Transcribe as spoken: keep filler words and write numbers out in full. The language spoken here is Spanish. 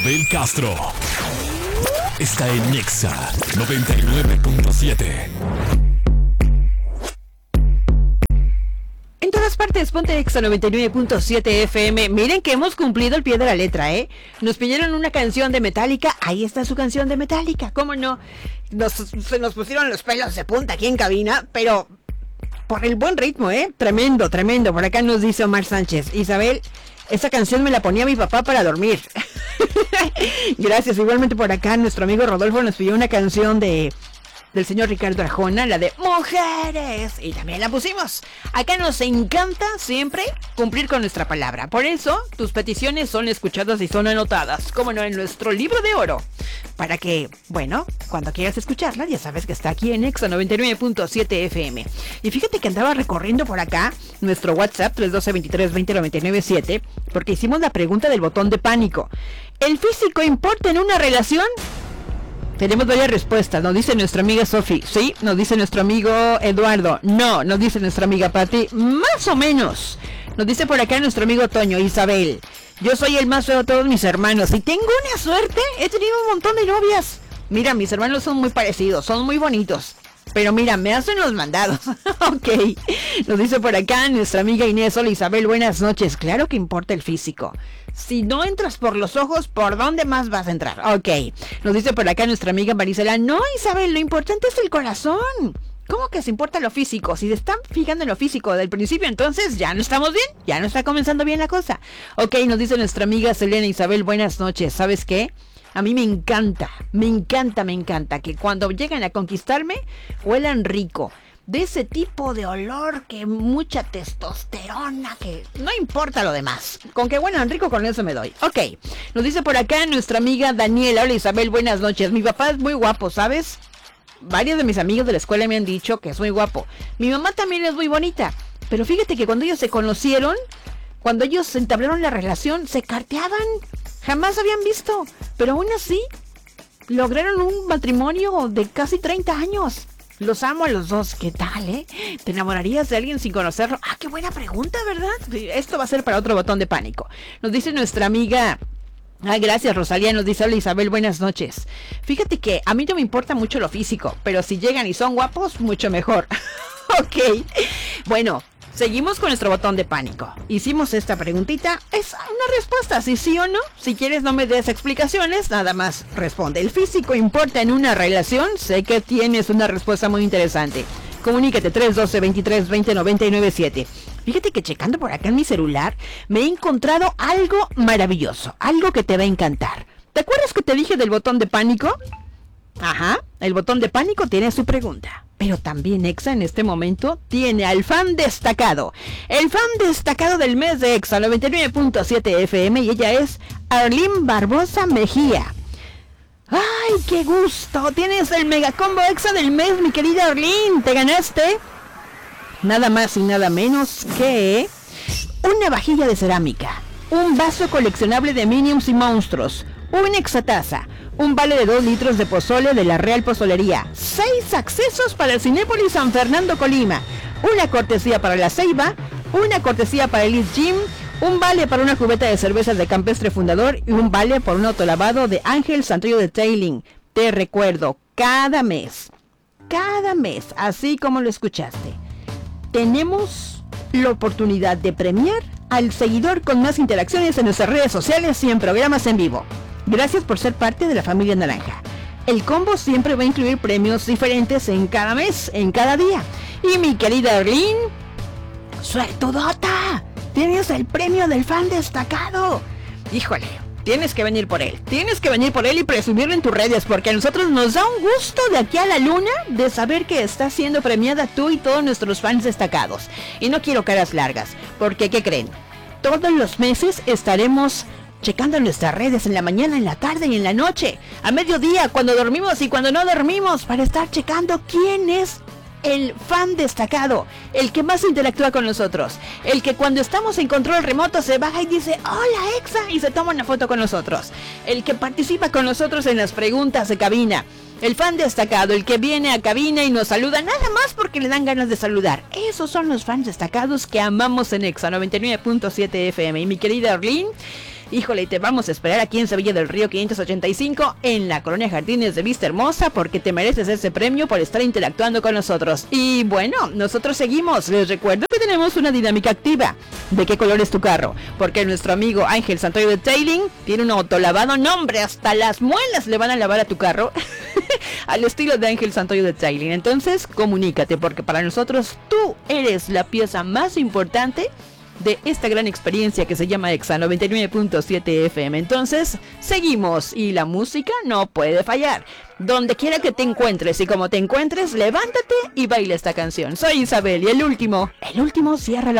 Del Castro está en Nexa noventa y nueve punto siete. En todas partes, ponte Nexa noventa y nueve punto siete F M. Miren que hemos cumplido el pie de la letra, ¿eh? Nos pidieron una canción de Metallica. Ahí está su canción de Metallica. ¿Cómo no? Nos, se nos pusieron los pelos de punta aquí en cabina, pero por el buen ritmo, ¿eh? Tremendo, tremendo. Por acá nos dice Omar Sánchez. Isabel, esa canción me la ponía mi papá para dormir. Gracias. Igualmente por acá nuestro amigo Rodolfo nos pidió una canción de... del señor Ricardo Arjona, la de Mujeres, y también la pusimos. Acá nos encanta siempre cumplir con nuestra palabra. Por eso, tus peticiones son escuchadas y son anotadas, como no, en nuestro libro de oro. Para que, bueno, cuando quieras escucharla, ya sabes que está aquí en Nexa noventa y nueve punto siete F M. Y fíjate que andaba recorriendo por acá nuestro WhatsApp tres uno dos, veintitrés, veinte, noventa y nueve siete, porque hicimos la pregunta del botón de pánico. ¿El físico importa en una relación? Tenemos varias respuestas. Nos dice nuestra amiga Sofi, sí. Nos dice nuestro amigo Eduardo, no. Nos dice nuestra amiga Pati, más o menos. Nos dice por acá nuestro amigo Toño, Isabel, yo soy el más feo de todos mis hermanos y tengo una suerte, he tenido un montón de novias. Mira, mis hermanos son muy parecidos, son muy bonitos, pero mira, me hacen los mandados. Ok. Nos dice por acá nuestra amiga Inés, hola Isabel, buenas noches. Claro que importa el físico. Si no entras por los ojos, ¿por dónde más vas a entrar? Ok. Nos dice por acá nuestra amiga Marisela, no Isabel, lo importante es el corazón. ¿Cómo que se importa lo físico? Si se están fijando en lo físico del principio, entonces ya no estamos bien, ya no está comenzando bien la cosa. Ok, nos dice nuestra amiga Selena, Isabel, buenas noches. ¿Sabes qué? A mí me encanta, me encanta, me encanta que cuando llegan a conquistarme, huelan rico. De ese tipo de olor que mucha testosterona, que no importa lo demás. Con que huelan rico, con eso me doy. Ok, nos dice por acá nuestra amiga Daniela, hola Isabel, buenas noches. Mi papá es muy guapo, ¿sabes? Varios de mis amigos de la escuela me han dicho que es muy guapo. Mi mamá también es muy bonita. Pero fíjate que cuando ellos se conocieron, cuando ellos entablaron la relación, se carteaban. Jamás habían visto. Pero aún así, lograron un matrimonio de casi treinta años. Los amo a los dos. ¿Qué tal, eh? ¿Te enamorarías de alguien sin conocerlo? Ah, qué buena pregunta, ¿verdad? Esto va a ser para otro botón de pánico. Nos dice nuestra amiga... Ah, gracias Rosalía, nos dice hola Isabel, buenas noches. Fíjate que a mí no me importa mucho lo físico, pero si llegan y son guapos, mucho mejor. Ok, bueno, seguimos con nuestro botón de pánico. Hicimos esta preguntita, es una respuesta, si sí o no. Si quieres no me des explicaciones, nada más responde. ¿El físico importa en una relación? Sé que tienes una respuesta muy interesante. Comunícate tres uno dos, veintitrés, veinte, noventa y nueve siete. Fíjate que checando por acá en mi celular me he encontrado algo maravilloso, algo que te va a encantar. ¿Te acuerdas que te dije del botón de pánico? Ajá, el botón de pánico tiene su pregunta. Pero también Exa en este momento tiene al fan destacado. El fan destacado del mes de Exa noventa y nueve punto siete F M, y ella es Arlene Barbosa Mejía. ¡Ay, qué gusto! Tienes el megacombo Exa del mes, mi querida Arlene. ¿Te ganaste? Nada más y nada menos que una vajilla de cerámica, un vaso coleccionable de Minions y Monstruos, una exataza, un vale de dos litros de pozole de la Real Pozolería, seis accesos para el Cinépolis San Fernando Colima, una cortesía para la Ceiba, una cortesía para el Elite Gym, un vale para una cubeta de cervezas de Campestre Fundador y un vale por un autolavado de Ángel Santoyo Detailing. Te recuerdo, cada mes, cada mes, así como lo escuchaste, tenemos la oportunidad de premiar al seguidor con más interacciones en nuestras redes sociales y en programas en vivo. Gracias por ser parte de la familia Naranja. El combo siempre va a incluir premios diferentes en cada mes, en cada día. Y mi querida Arlene, ¡suertudota! Tienes el premio del fan destacado. Híjole, tienes que venir por él. Tienes que venir por él y presumirlo en tus redes, porque a nosotros nos da un gusto de aquí a la luna de saber que estás siendo premiada tú y todos nuestros fans destacados. Y no quiero caras largas, porque ¿qué creen? Todos los meses estaremos checando nuestras redes en la mañana, en la tarde y en la noche, a mediodía, cuando dormimos y cuando no dormimos, para estar checando quién es el fan destacado, el que más interactúa con nosotros, el que cuando estamos en control remoto se baja y dice hola Exa y se toma una foto con nosotros, el que participa con nosotros en las preguntas de cabina, el fan destacado, el que viene a cabina y nos saluda nada más porque le dan ganas de saludar. Esos son los fans destacados que amamos en Exa noventa y nueve punto siete F M. Y mi querida Arlene, Híjole, te vamos a esperar aquí en Sevilla del Río quinientos ochenta y cinco, en la Colonia Jardines de Vista Hermosa, porque te mereces ese premio por estar interactuando con nosotros. Y bueno, nosotros seguimos. Les recuerdo que tenemos una dinámica activa. ¿De qué color es tu carro? Porque nuestro amigo Ángel Santoyo Detailing tiene un autolavado. Nombre, hasta las muelas le van a lavar a tu carro. Al estilo de Ángel Santoyo Detailing. Entonces, comunícate, porque para nosotros tú eres la pieza más importante de esta gran experiencia que se llama Exa noventa y nueve punto siete F M. Entonces, seguimos y la música no puede fallar. Donde quiera que te encuentres y como te encuentres, levántate y baila esta canción. Soy Isabel y el último, el último cierra la